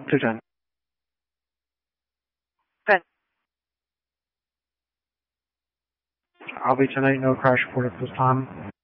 210. Good. I'll be 10-8, no crash report at this time.